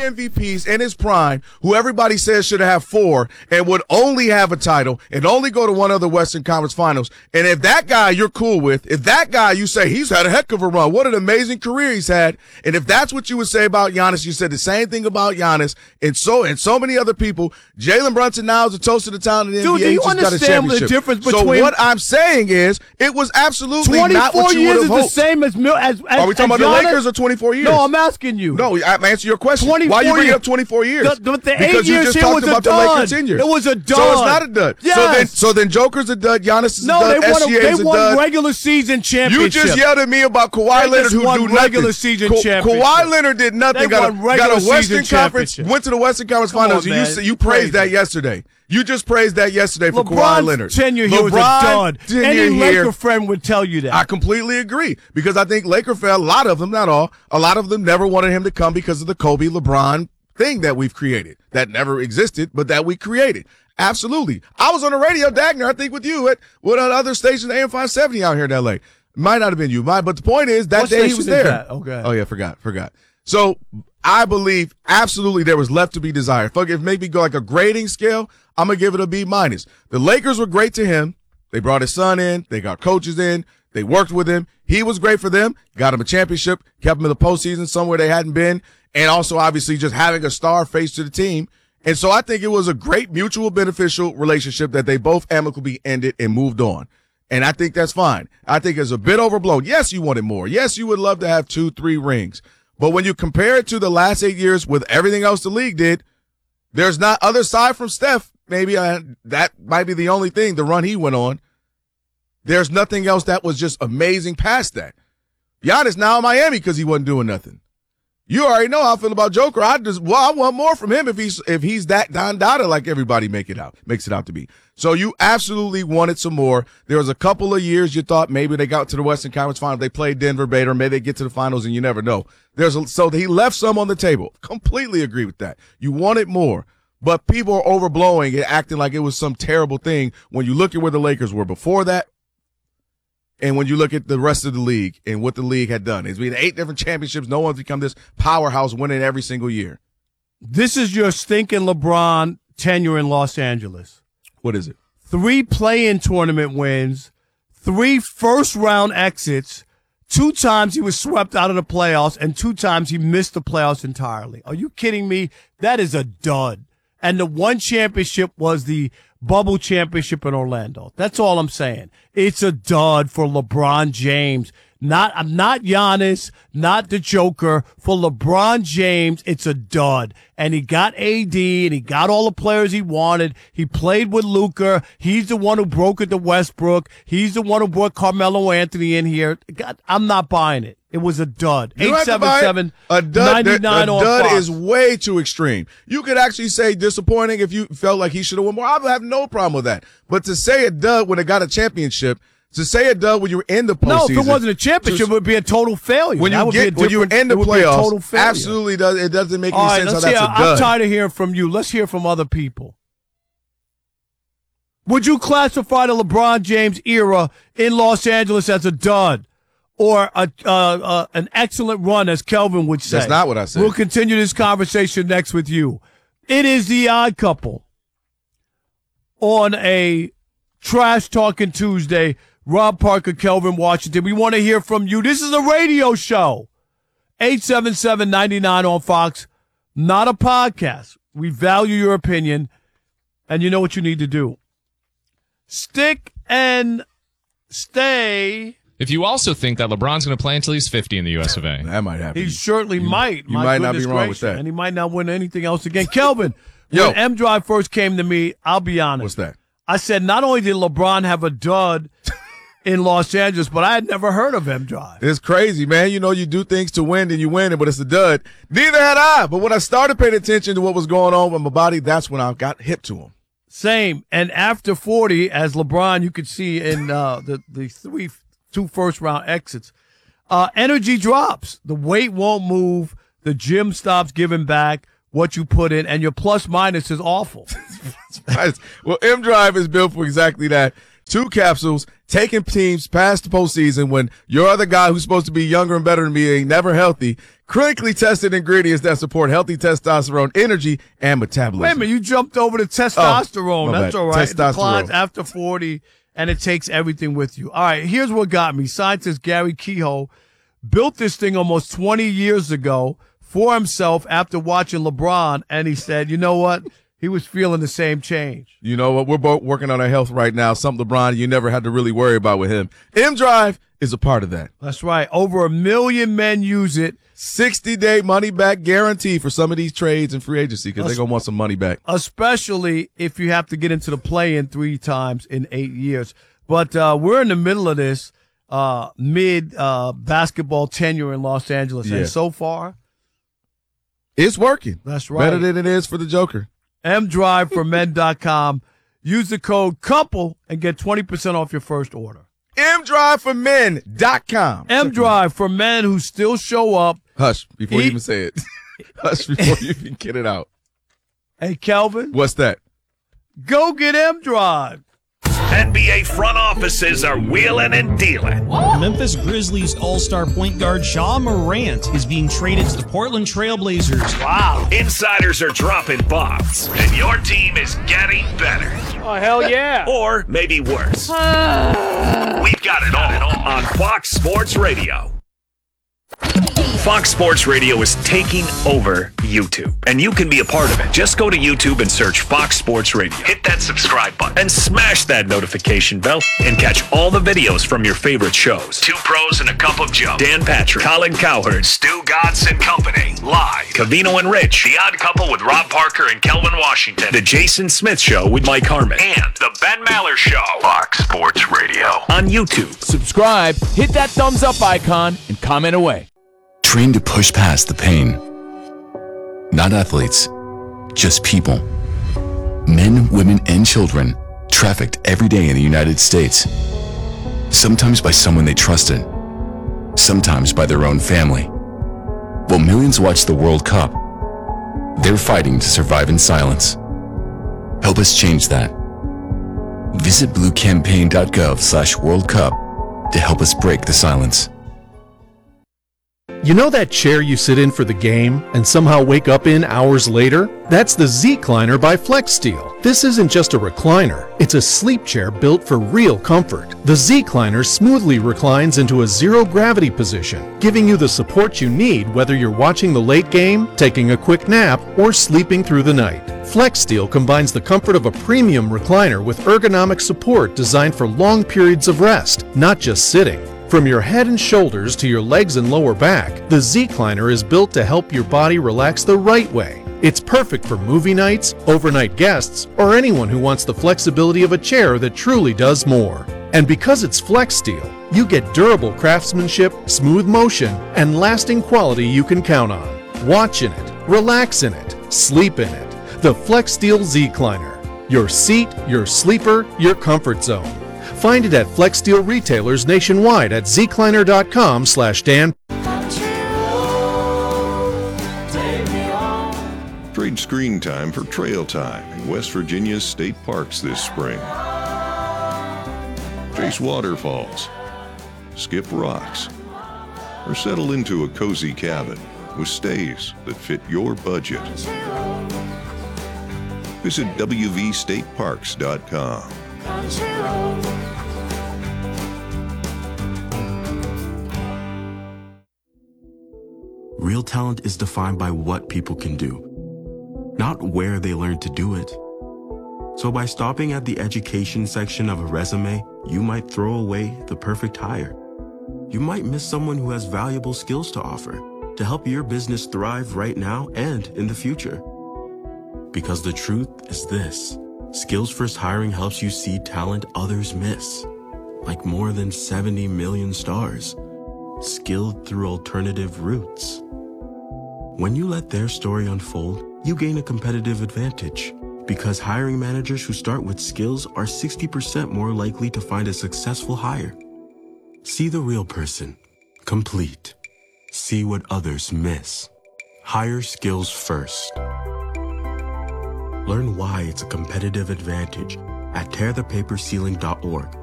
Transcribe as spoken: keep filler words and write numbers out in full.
M V Ps in his prime, who everybody says should have four and would only have a title and only go to one of the Western Conference Finals. And if that guy you're cool with, if that guy you say he's had a heck of a run, what an amazing career he's had, and if that's what you would say about Giannis, you said the same thing about Giannis and so and so many other people. Jalen Brunson now is the toast of the town in the Dude, N B A. do you He just got a understand the championship. difference So between- what I'm saying is, it was absolutely not what you would twenty-four years have is hoped. the same as Mil- as, as Are we talking as about the Giannis? Lakers or twenty-four years? No, I'm asking you. No, I'm answering your question. Why twenty-four are you bringing years. up twenty-four years? The, the, the because eight you years just here talked was about a the dud. Lakers ten years. It was a dud. So it's not a dud. Yes. So then, so then Joker's a dud. Giannis is no, a dud. they won, S G A a, is they a won dud. regular season championship. You just yelled at me about Kawhi They Leonard, just who won do nothing. regular season Ka- championship. Kawhi Leonard did nothing. They got won a, got a regular Western season Conference. championship. Went to the Western Conference Come Finals. on, and you man. said- you You praised crazy. that yesterday. You just praised that yesterday for Kawhi LeBron's Leonard. tenure here was a LeBron dud. tenure Any here- Laker friend would tell you that. I completely agree because I think Laker fans, a lot of them, not all, a lot of them never wanted him to come because of the Kobe LeBron thing that we've created that never existed, but that we created. Absolutely. I was on the radio, Dagner, I think with you at one of the other stations, A M five seventy out here in L A. Might not have been you, might, but the point is that What day he station was is there. that? Okay. Oh yeah, forgot, forgot. So I believe absolutely there was left to be desired. Fuck, if maybe go like a grading scale, I'm gonna give it a B minus. The Lakers were great to him. They brought his son in. They got coaches in. They worked with him. He was great for them. Got him a championship. Kept him in the postseason somewhere they hadn't been. And also obviously just having a star face to the team. And so I think it was a great mutual beneficial relationship that they both amicably ended and moved on. And I think that's fine. I think it's a bit overblown. Yes, you wanted more. Yes, you would love to have two, three rings. But when you compare it to the last eight years with everything else the league did, there's not other side from Steph. Maybe I, that might be the only thing, the run he went on. There's nothing else that was just amazing past that. Giannis now in Miami because he wasn't doing nothing. You already know how I feel about Joker. I just, well, I want more from him if he's, if he's that Don Dada like everybody make it out, makes it out to be. So you absolutely wanted some more. There was a couple of years you thought maybe they got to the Western Conference Finals. They played Denver Bader. Maybe they get to the finals and you never know. There's a, so he left some on the table. Completely agree with that. You wanted more, but people are overblowing it, acting like it was some terrible thing when you look at where the Lakers were before that. And when you look at the rest of the league and what the league had done, it's been eight different championships. No one's become this powerhouse winning every single year. This is your stinking LeBron tenure in Los Angeles. What is it? Three play-in tournament wins, three first-round exits, two times he was swept out of the playoffs, and two times he missed the playoffs entirely. Are you kidding me? That is a dud. And the one championship was the bubble championship in Orlando. That's all I'm saying. It's a dud for LeBron James. Not, not Giannis, not the Joker. For LeBron James, it's a dud. And he got A D, and he got all the players he wanted. He played with Luka. He's the one who broke it to Westbrook. He's the one who brought Carmelo Anthony in here. God, I'm not buying it. It was a dud. You eight have to seven buy it. seven A dud, ninety-nine a on dud Fox. is way too extreme. You could actually say disappointing if you felt like he should have won more. I have no problem with that. But to say a dud when it got a championship, to say a dud when you were in the postseason. No, if it wasn't a championship, it would be a total failure. When That you would get be a when you were different- in the it would be a total playoffs, failure. absolutely does. It doesn't make any All right, sense how let's that's hear, a dud. I'm tired of hearing from you. Let's hear from other people. Would you classify the LeBron James era in Los Angeles as a dud? Or a, uh, uh, an excellent run, as Kelvin would say? That's not what I said. We'll continue this conversation next with you. It is the Odd Couple on a Trash Talking Tuesday. Rob Parker, Kelvin Washington. We want to hear from you. This is a radio show. eight seven seven, nine nine on Fox. Not a podcast. We value your opinion, and you know what you need to do. Stick and stay. If you also think that LeBron's going to play until he's fifty in the U S of A. That might happen. He certainly you, might. You My might not be goodness wrong with gracious. that. And he might not win anything else again. Kelvin, Yo. when M Drive first came to me, I'll be honest. What's that? I said not only did LeBron have a dud in Los Angeles, but I had never heard of M Drive. It's crazy, man. You know, you do things to win and you win it, but it's a dud. Neither had I. But when I started paying attention to what was going on with my body, that's when I got hip to him. Same. And after forty, as LeBron, you could see in uh, the, the three, two first round exits, uh, energy drops. The weight won't move. The gym stops giving back what you put in, and your plus minus is awful. Well, M Drive is built for exactly that. two capsules, taking teams past the postseason when your other guy who's supposed to be younger and better than me ain't never healthy. Clinically tested ingredients that support healthy testosterone, energy, and metabolism. Wait a minute, you jumped over to testosterone. Oh, That's bad. all right. It Testosterone. declines after forty, and it takes everything with you. All right, here's what got me. Scientist Gary Kehoe built this thing almost twenty years ago for himself after watching LeBron, and he said, you know what? He was feeling the same change. You know what? We're both working on our health right now. Something LeBron you never had to really worry about with him. M-Drive is a part of that. That's right. Over a million men use it. sixty-day money-back guarantee for some of these trades and free agency because they're going to want some money back. Especially if you have to get into the play-in three times in eight years. But uh, we're in the middle of this uh, mid-basketball uh, tenure in Los Angeles. Yeah. And so far, it's working. That's right. Better than it is for the Joker. M drive for men dot com. Use the code COUPLE and get twenty percent off your first order. M drive for men dot com. M-Drive for men who still show up. Hush, before Eat. you even say it. Hush, before you even get it out. Hey, Kelvin, What's that? go get M-Drive. N B A front offices are wheeling and dealing. Memphis Grizzlies all-star point guard Ja Morant is being traded to the Portland Trail Blazers. Wow. Insiders are dropping bombs, and your team is getting better. Oh, hell yeah. Or maybe worse. We've got it all on Fox Sports Radio. Fox Sports Radio is taking over YouTube, and you can be a part of it. Just go to YouTube and search Fox Sports Radio. Hit that subscribe button and smash that notification bell and catch all the videos from your favorite shows. Two Pros and a Cup of Joe. Dan Patrick, Colin Cowherd, Stu Godson Company. Live. Cavino and Rich. The Odd Couple with Rob Parker and Kelvin Washington. The Jason Smith Show with Mike Harmon. And The Ben Maller Show. Fox Sports Radio. On YouTube. Subscribe, hit that thumbs up icon, and comment away. Trained to push past the pain. Not athletes, just people. Men, women, and children trafficked every day in the United States. Sometimes by someone they trusted, sometimes by their own family. While millions watch the World Cup, they're fighting to survive in silence. Help us change that. Visit bluecampaign.gov slash World Cup to help us break the silence. You know that chair you sit in for the game and somehow wake up in hours later? That's the Z-Cliner by FlexSteel. This isn't just a recliner, it's a sleep chair built for real comfort. The Z-Cliner smoothly reclines into a zero-gravity position, giving you the support you need whether you're watching the late game, taking a quick nap, or sleeping through the night. FlexSteel combines the comfort of a premium recliner with ergonomic support designed for long periods of rest, not just sitting. From your head and shoulders to your legs and lower back, the Z-Cliner is built to help your body relax the right way. It's perfect for movie nights, overnight guests, or anyone who wants the flexibility of a chair that truly does more. And because it's FlexSteel, you get durable craftsmanship, smooth motion, and lasting quality you can count on. Watch in it, relax in it, sleep in it. The FlexSteel Z-Cliner. Your seat, your sleeper, your comfort zone. Find it at FlexSteel retailers nationwide at zcliner.com slash Dan. Trade screen time for trail time in West Virginia's state parks this spring. Chase waterfalls, skip rocks, or settle into a cozy cabin with stays that fit your budget. Visit w v state parks dot com. Real talent is defined by what people can do, not where they learn to do it. So by stopping at the education section of a resume, you might throw away the perfect hire. You might miss someone who has valuable skills to offer to help your business thrive right now and in the future. Because the truth is this: Skills First Hiring helps you see talent others miss, like more than seventy million stars, skilled through alternative routes. When you let their story unfold, you gain a competitive advantage, because hiring managers who start with skills are sixty percent more likely to find a successful hire. See the real person, complete. See what others miss. Hire skills first. Learn why it's a competitive advantage at tear the paper ceiling dot org